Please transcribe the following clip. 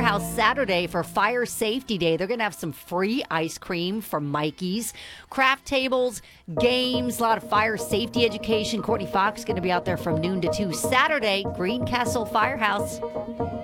Firehouse Saturday for Fire Safety Day. They're going to have some free ice cream from Mikey's, craft tables, games, a lot of fire safety education. Courtney Fox is going to be out there from noon to 2 Saturday, Greencastle Firehouse.